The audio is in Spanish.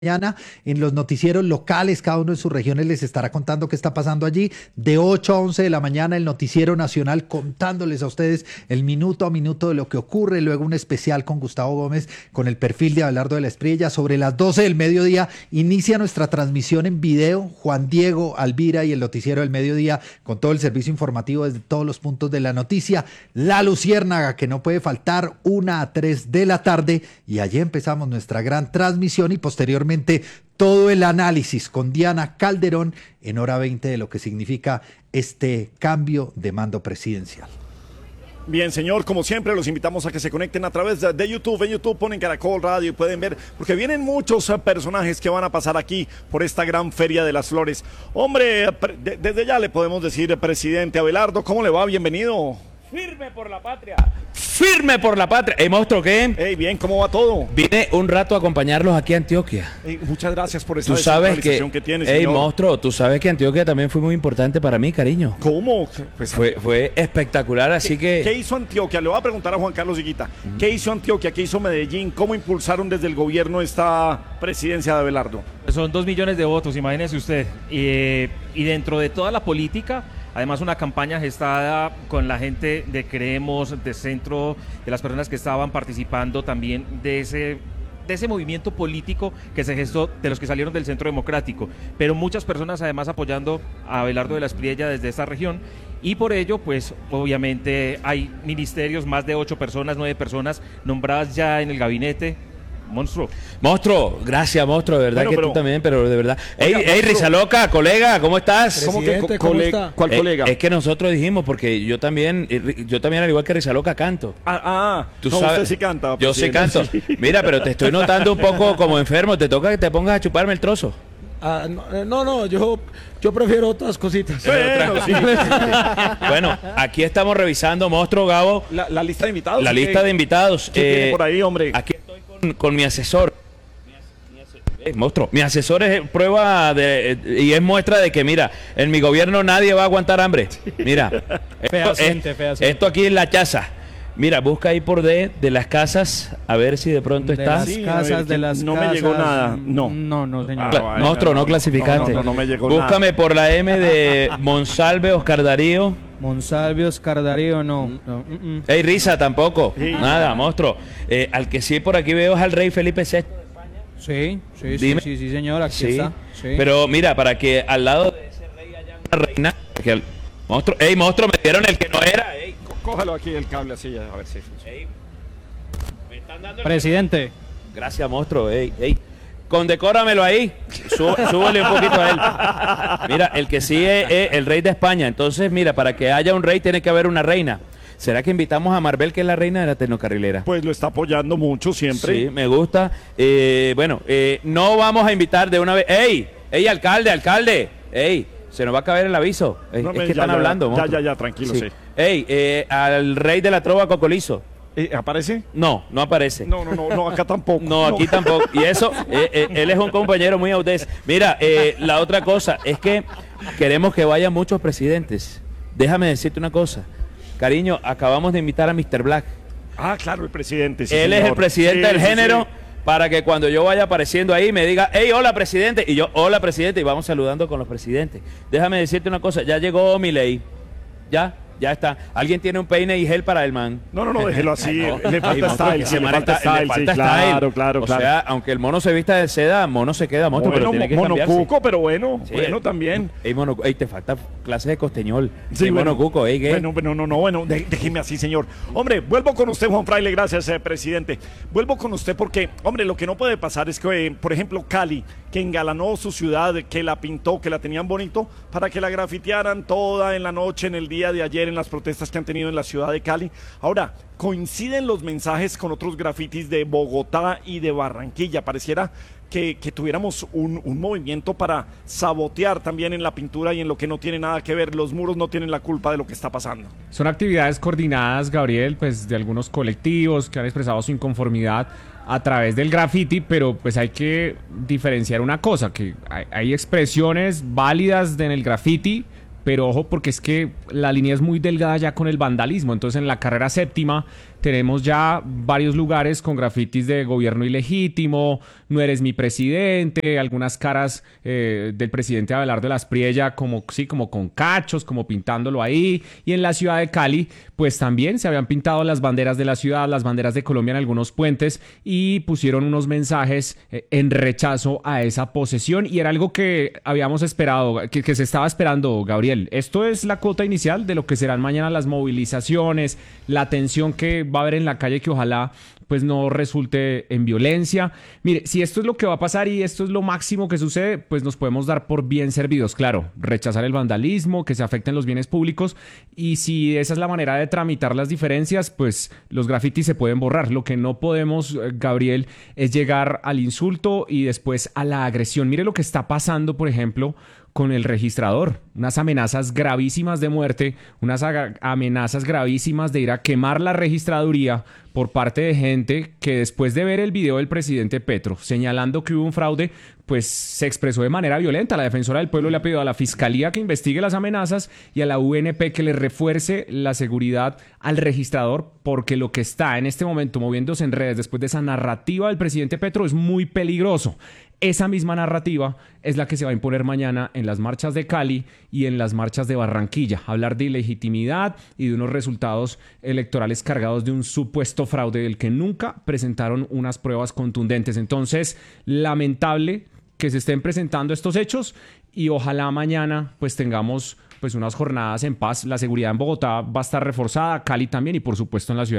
Mañana en los noticieros locales, cada uno en sus regiones les estará contando qué está pasando allí. De 8 a 11 de la mañana, el noticiero nacional contándoles a ustedes el minuto a minuto de lo que ocurre. Luego un especial con Gustavo Gómez con el perfil de Abelardo de la Espriella. Sobre las 12 del mediodía inicia nuestra transmisión en video. Juan Diego, Alvira y el noticiero del mediodía con todo el servicio informativo desde todos los puntos de la noticia. La Luciérnaga, que no puede faltar, 1 a 3 de la tarde. Y allí empezamos nuestra gran transmisión y posteriormente todo el análisis con Diana Calderón en hora 20 de lo que significa este cambio de mando presidencial. Bien, señor, como siempre, los invitamos a que se conecten a través de YouTube. En YouTube ponen Caracol Radio y pueden ver, porque vienen muchos personajes que van a pasar aquí por esta gran Feria de las Flores. Hombre, desde ya le podemos decir, presidente Abelardo, ¿cómo le va? Bienvenido. Firme por la patria. Firme por la patria. ¿Monstruo qué? Hey, bien, ¿cómo va todo? Vine un rato a acompañar,los aquí a Antioquia. Muchas gracias por esa Tú sabes descentralización que tiene, señor. monstruo, tú sabes que Antioquia también fue muy importante para mí, cariño. ¿Cómo? Pues, fue espectacular, así que... ¿Qué hizo Antioquia? Le voy a preguntar a Juan Carlos Higuita. ¿Qué hizo Antioquia? ¿Qué hizo Medellín? ¿Cómo impulsaron desde el gobierno esta presidencia de Abelardo? Son 2 millones de votos, imagínese usted. Y dentro de toda la política, además una campaña gestada con la gente de Creemos, de Centro, de las personas que estaban participando también de ese movimiento político que se gestó, de los que salieron del Centro Democrático, pero muchas personas además apoyando a Abelardo de la Espriella desde esta región, y por ello, pues obviamente hay ministerios, más de 8 personas, 9 personas nombradas ya en el gabinete. Monstruo, gracias, monstruo, de verdad, bueno, que tú también, pero de verdad. Ey, Risa Loca, colega, ¿cómo estás? ¿Cómo que colega? ¿Cuál colega? Es que nosotros dijimos, porque yo también al igual que Risa Loca canto. Tú sabes. Usted sí canta. Yo sí canto. Sí. Mira, pero te estoy notando un poco como enfermo, te toca que te pongas a chuparme el trozo. No, yo prefiero otras cositas. Bueno, aquí estamos revisando, monstruo, Gabo. La lista de invitados. La lista de invitados. ¿Qué tiene por ahí, hombre? Aquí estoy con mi asesor. Monstruo, mi asesor es prueba y es muestra de que, mira, en mi gobierno nadie va a aguantar hambre. Mira, esto aquí es la chaza. Mira, busca ahí por D de las casas, a ver si de pronto está. No me llegó nada. No, señor. Monstruo, no clasificaste. No me llegó nada. Búscame por la M de Monsalve, Oscar Darío. Monsalve, Oscar Darío, no. Ey, Risa, tampoco. Sí. Nada, monstruo. Al que sí por aquí veo es al rey Felipe VI. Sí, señor, aquí está. Sí. Pero mira, para que al lado de ese rey haya una reina. Monstruo, me dieron el que no era. Ey. Cójalo aquí el cable así, a ver si... Me están dando Presidente. Gracias, monstruo. Ey. Condecóramelo ahí. Súbele un poquito a él. Mira, el que sí es el rey de España. Entonces, mira, para que haya un rey tiene que haber una reina. ¿Será que invitamos a Maribel, que es la reina de la tecnocarrilera? Pues lo está apoyando mucho siempre. Sí, me gusta. No vamos a invitar de una vez. ¡Ey, alcalde! ¡Ey! Se nos va a caber el aviso. Es que están hablando. Ya, tranquilo, sí. Al rey de la trova Cocolizo. ¿Aparece? No aparece. No, acá tampoco. No, aquí tampoco. Y eso, él es un compañero muy audaz. Mira, la otra cosa es que queremos que vayan muchos presidentes. Déjame decirte una cosa. Cariño, acabamos de invitar a Mr. Black. Claro, el presidente. Sí, él señor. Es el presidente del género. Sí. Para que cuando yo vaya apareciendo ahí me diga, hey, hola, presidente. Y yo, hola, presidente. Y vamos saludando con los presidentes. Déjame decirte una cosa. Ya llegó Milei. Ya está. ¿Alguien tiene un peine y gel para el man? No, déjelo así. Le falta style. Le falta style. Claro. O sea, aunque el mono se vista de seda, mono se queda monstruo, pero tiene que cambiarse. Monocuco, pero bueno. Sí, bueno también. Te falta clase de costeñol. Sí, monocuco, Bueno, déjeme así, señor. Hombre, vuelvo con usted, Juan Fraile, gracias, presidente. Vuelvo con usted porque, hombre, lo que no puede pasar es que, por ejemplo, Cali, que engalanó su ciudad, que la pintó, que la tenían bonito, para que la grafitearan toda en la noche, en el día de ayer, en las protestas que han tenido en la ciudad de Cali. Ahora, coinciden los mensajes con otros grafitis de Bogotá y de Barranquilla. Pareciera que tuviéramos un movimiento para sabotear también en la pintura y en lo que no tiene nada que ver. Los muros no tienen la culpa de lo que está pasando. Son actividades coordinadas, Gabriel, pues de algunos colectivos que han expresado su inconformidad a través del graffiti, pero pues hay que diferenciar una cosa, que hay expresiones válidas en el graffiti, pero ojo, porque es que la línea es muy delgada ya con el vandalismo. Entonces en la carrera séptima tenemos ya varios lugares con grafitis de gobierno ilegítimo, no eres mi presidente, algunas caras del presidente Abelardo de las Priella como con cachos, como pintándolo ahí. Y en la ciudad de Cali, pues también se habían pintado las banderas de la ciudad, las banderas de Colombia en algunos puentes y pusieron unos mensajes en rechazo a esa posesión. Y era algo que habíamos esperado, que se estaba esperando, Gabriel. Esto es la cuota inicial de lo que serán mañana las movilizaciones, la tensión que va a haber en la calle, que ojalá pues no resulte en violencia. Mire, si esto es lo que va a pasar y esto es lo máximo que sucede, pues nos podemos dar por bien servidos. Claro, rechazar el vandalismo, que se afecten los bienes públicos, y si esa es la manera de tramitar las diferencias, pues los grafitis se pueden borrar. Lo que no podemos, Gabriel, es llegar al insulto y después a la agresión. Mire lo que está pasando, por ejemplo, con el registrador, unas amenazas gravísimas de muerte, unas amenazas gravísimas de ir a quemar la registraduría por parte de gente que después de ver el video del presidente Petro señalando que hubo un fraude, pues se expresó de manera violenta. La defensora del pueblo le ha pedido a la fiscalía que investigue las amenazas y a la UNP que le refuerce la seguridad al registrador, porque lo que está en este momento moviéndose en redes después de esa narrativa del presidente Petro es muy peligroso. Esa misma narrativa es la que se va a imponer mañana en las marchas de Cali y en las marchas de Barranquilla. Hablar de ilegitimidad y de unos resultados electorales cargados de un supuesto fraude del que nunca presentaron unas pruebas contundentes. Entonces, lamentable que se estén presentando estos hechos y ojalá mañana pues tengamos pues unas jornadas en paz. La seguridad en Bogotá va a estar reforzada, Cali también y por supuesto en la ciudad.